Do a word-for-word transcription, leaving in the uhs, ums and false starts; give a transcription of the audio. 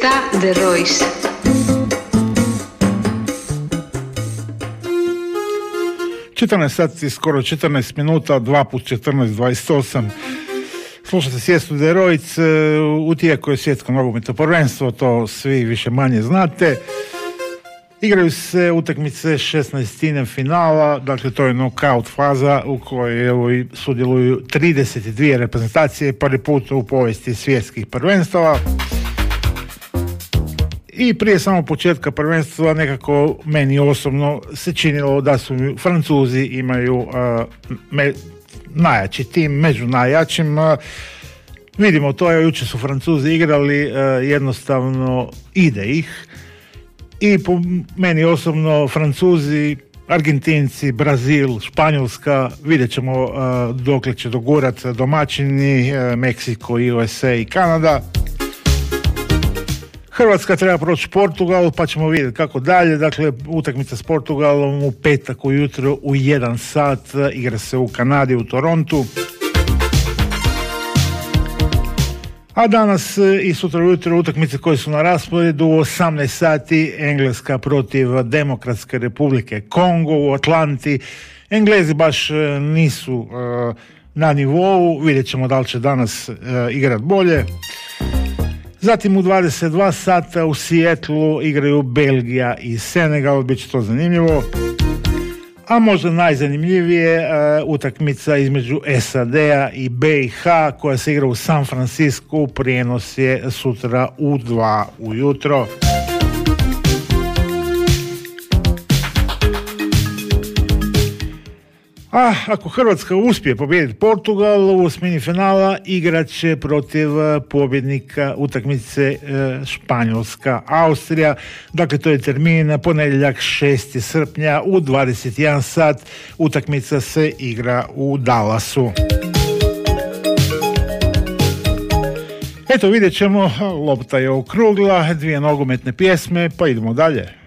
Fiesta de Royce. četrnaest sati, skoro četrnaest minuta, dva put četrnaest, dvadeset osam. Slušate Sjestu de Royce, u tijeku je svjetsko nogometno prvenstvo, to svi više manje znate. Igraju se utakmice šesnaestine finala, dakle to je knockout faza u kojoj evo, sudjeluju trideset dvije reprezentacije, prvi put u povijesti svjetskih prvenstava. I prije samog početka prvenstva nekako meni osobno se činilo da su Francuzi imaju uh, me, najjači tim, među najjačim. Uh, vidimo to, je jučer su Francuzi igrali, uh, jednostavno ide ih. I po meni osobno Francuzi, Argentinci, Brazil, Španjolska, vidjet ćemo uh, dokle će dogurat domaćini, uh, Meksiko, U S A i Kanada. Hrvatska treba proći Portugal, pa ćemo vidjeti kako dalje. Dakle, utakmica s Portugalom u petak ujutro u jedan sat, igra se u Kanadi, u Torontu. A danas i sutra ujutro utakmice koje su na rasporedu u osamnaest sati, Engleska protiv Demokratske Republike Kongo u Atlanti. Englezi baš nisu uh, na nivou, vidjet ćemo da li će danas uh, igrati bolje. Zatim u dvadeset dva sata u Seattlu igraju Belgija i Senegal, bit će to zanimljivo. A možda najzanimljivije uh, utakmica između S A D-a i B i H koja se igra u San Francisku, prijenos je sutra u dva ujutro. A ako Hrvatska uspije pobijediti Portugal u osmini finala, igrat će protiv pobjednika utakmice Španjolska-Austrija. Dakle, to je termin ponedjeljak šestog srpnja u dvadeset jedan sat. Utakmica se igra u Dallasu. Eto, vidjet ćemo, lopta je okrugla, dvije nogometne pjesme, pa idemo dalje.